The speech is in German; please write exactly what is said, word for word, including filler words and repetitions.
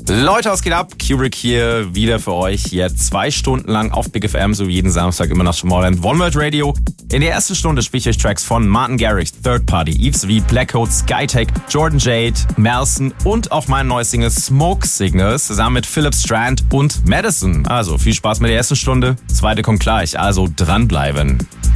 Leute, was geht ab? Kubrick hier, wieder für euch. Hier zwei Stunden lang auf Big F M, so jeden Samstag immer nach Tomorrowland One World Radio. In der ersten Stunde spiele ich euch Tracks von Martin Garrix, Third Party, Yves V, Blackcoat, Skytech, Jordan Jade, Melson und auch mein neues Single Smoke Signals zusammen mit Philip Strand und Madison. Also viel Spaß mit der ersten Stunde. Zweite kommt gleich, also dranbleiben.